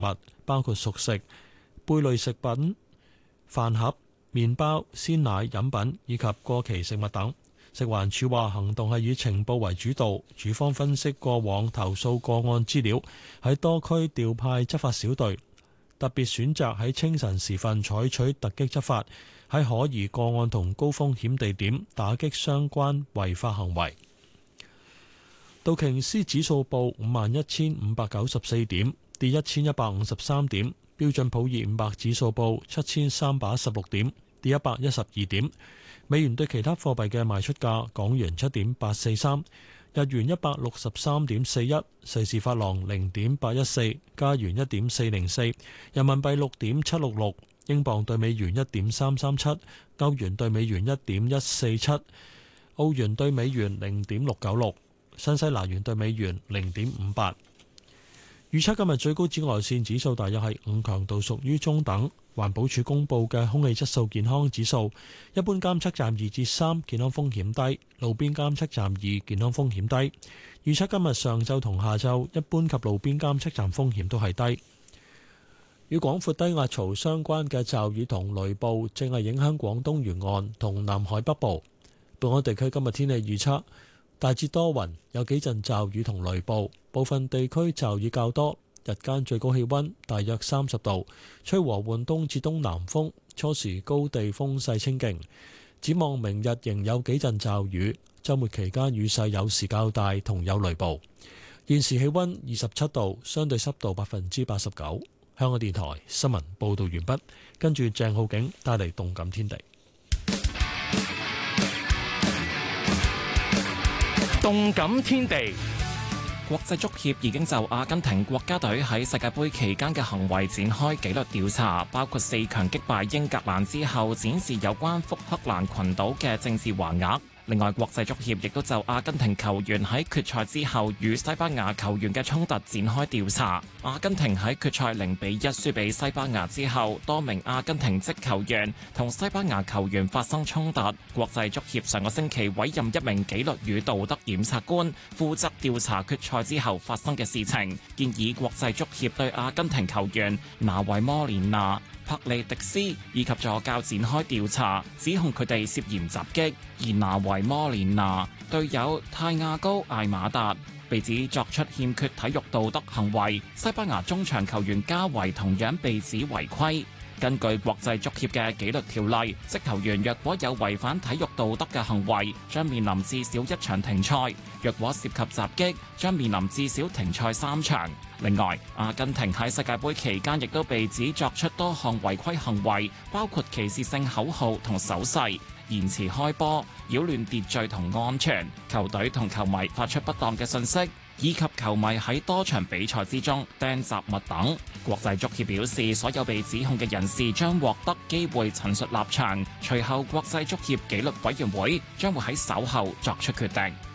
物，包括熟食、貝類食品、飯盒、麵包、鮮奶、飲品以及過期食物等。食環署話行動係以情報為主導，署方分析過往投訴個案資料，喺多區調派執法小隊，特別選擇喺清晨時分採取突擊執法，喺可疑個案同高風險地點打擊相關違法行為。道瓊斯指數報51,594點，跌1,153點；標準普爾500指數報7,316點，跌112點。美元對其他貨幣嘅賣出價：港元7.843，日元163.41，瑞士法郎0.814，加元1.404，人民幣6.766，英鎊對美元1.337，歐元對美元1.147，澳元對美元0.696，新西蘭元對美元0.58。預測今日最高紫外線指數大約係5，強度屬於中等。環保署公布嘅空氣質素健康指數，一般監測站2至3，健康風險低；路邊監測站2，健康風險低。預測今日上晝同下晝，一般及路邊監測站風險都係低。與廣闊低壓槽相關嘅驟雨同雷暴正係影響廣東沿岸同南海北部。本港地區今日天氣預測大致多雲，有幾陣驟雨同雷暴，部分地區驟雨較多。日間最高氣溫大約30度，吹和緩東至東南風，初時高地風勢清勁。展望明日仍有幾陣驟雨，週末期間雨勢有時較大，同有雷暴。現時氣溫27度，相對濕度89%。香港電台新聞報道完畢，跟住鄭浩景帶嚟動感天地。 動感天地。國際足協已經就阿根廷國家隊喺世界盃期間嘅行為展開紀律調查，包括4強擊敗英格蘭之後展示有關福克蘭群島嘅政治橫額。另外，國際足協亦都就阿根廷球員喺決賽之後與西班牙球員嘅衝突展開調查。阿根廷喺決賽0-1輸俾西班牙之後，多名阿根廷籍球員同西班牙球員發生衝突。國際足協上個星期委任一名紀律與道德檢察官，負責調查決賽之後發生嘅事情，建議國際足協對阿根廷球員拿維摩連拿、帕利迪斯以及助教展開調查，指控佢哋涉嫌襲擊。而拿維摩連拿隊友泰亞高艾馬達被指作出欠缺體育道德行為，西班牙中場球員加維同樣被指違規。根據國際足協嘅紀律條例，職球員若果有違反體育道德嘅行為，將面臨至少1場停賽；若果涉及襲擊，將面臨至少停賽3場。另外，阿根廷喺世界盃期間亦都被指作出多項違規行為，包括歧視性口號同手勢、延遲開波、擾亂秩序同安全、球隊同球迷發出不當嘅信息，以及球迷喺多場比賽之中掟雜物等。國際足協表示，所有被指控嘅人士將獲得機會陳述立場，隨後國際足協紀律委員會將會喺稍後作出決定。